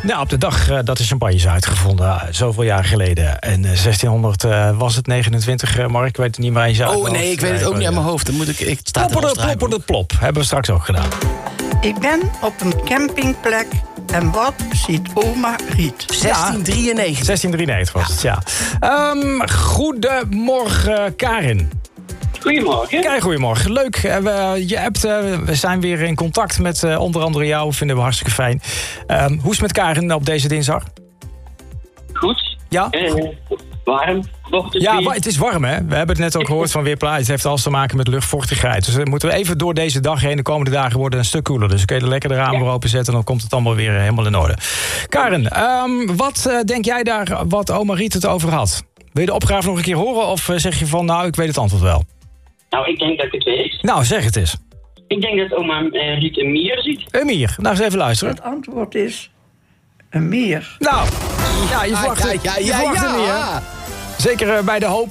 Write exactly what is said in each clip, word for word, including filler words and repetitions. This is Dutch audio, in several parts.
Nou, op de dag uh, dat de champagne is uitgevonden, uh, zoveel jaar geleden. En uh, zestienhonderd uh, was het negenentwintig, uh, Mark, ik weet het niet waar je zou. Oh nee, ik weet het ook niet uit mijn hoofd. Dan moet ik, ik sta Plopper de plopper de plop, hebben we straks ook gedaan. Ik ben op een campingplek en wat ziet oma Riet? zestien drieënnegentig. zestien drieënnegentig was het, ja. Um, goedemorgen, Karin. Goedemorgen. Kijk, goedemorgen. Leuk. Uh, we, je hebt, uh, we zijn weer in contact met uh, onder andere jou. Vinden we hartstikke fijn. Um, hoe is het met Karin op deze dinsdag? Goed. Ja? Uh, warm. Ja, wa- het is warm, hè? We hebben het net ook gehoord van Weerplaats. Het heeft alles te maken met luchtvochtigheid. Dus dan moeten we even door deze dag heen. De komende dagen worden een stuk koeler. Dus dan kun je lekker de ramen weer openzetten. En dan komt het allemaal weer helemaal in orde. Karin, um, wat uh, denk jij daar wat oma Riet het over had? Wil je de opgave nog een keer horen? Of uh, zeg je van, nou, ik weet het antwoord wel? Nou, ik denk dat ik het weet. Nou, zeg het eens. Ik denk dat oma uh, Riet een mier ziet. Een mier. Nou, eens even luisteren. Het antwoord is een mier. Nou, ja, je verwacht, ja, ja, ja, je ja, verwacht ja. het niet, hè? Zeker uh, bij de hoop.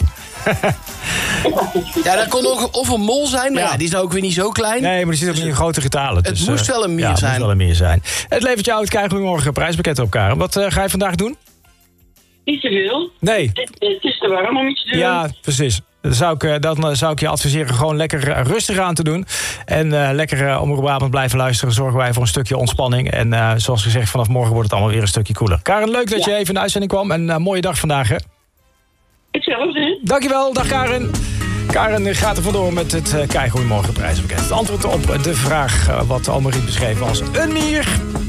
Ja, dat kon ook of een mol zijn, maar ja, Ja. die is nou ook weer niet zo klein. Nee, maar die zit ook niet in grote getalen. Het dus, moest uh, wel een mier ja, het zijn. moest wel een mier zijn. Het levert jou het Kijk Goedemorgen prijspakket op, Karen. Wat uh, ga je vandaag doen? Niet te veel. Nee. Het, het is te warm om iets te doen. Ja, precies. Dan zou ik, uh, dan zou ik je adviseren gewoon lekker uh, rustig aan te doen. En uh, lekker uh, Omroep Brabant blijven luisteren. Zorgen wij voor een stukje ontspanning. En uh, zoals gezegd, vanaf morgen wordt het allemaal weer een stukje koeler. Karen, leuk dat Ja. je even in de uitzending kwam. En een uh, mooie dag vandaag, hè? Hetzelfde. Dankjewel, dag Karen. Karen gaat er vandoor met het uh, Kijk Goedemorgen prijspakket. Het antwoord op de vraag uh, wat oma Riet beschreven als een mier.